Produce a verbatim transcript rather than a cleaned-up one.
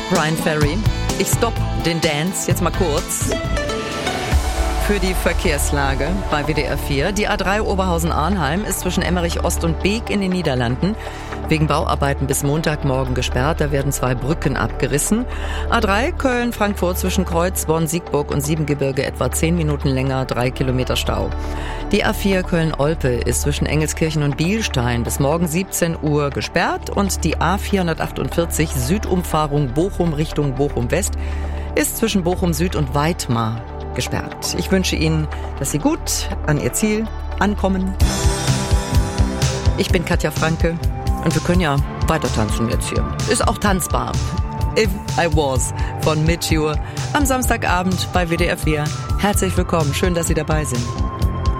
Brian Ferry. Ich stopp den Dance jetzt mal kurz für die Verkehrslage bei W D R vier. Die A drei Oberhausen-Arnheim ist zwischen Emmerich Ost und Beek in den Niederlanden wegen Bauarbeiten bis Montagmorgen gesperrt. Da werden zwei Brücken abgerissen. A drei Köln-Frankfurt zwischen Kreuz, Bonn, Siegburg und Siebengebirge etwa zehn Minuten länger, drei Kilometer Stau. Die A vier Köln-Olpe ist zwischen Engelskirchen und Bielstein bis morgen siebzehn Uhr gesperrt und die A vierhundertachtundvierzig Südumfahrung Bochum Richtung Bochum-West ist zwischen Bochum Süd und Weitmar gesperrt. Ich wünsche Ihnen, dass Sie gut an Ihr Ziel ankommen. Ich bin Katja Franke und wir können ja weiter tanzen jetzt hier. Ist auch tanzbar. If I Was von Mature am Samstagabend bei W D R vier. Herzlich willkommen, schön, dass Sie dabei sind.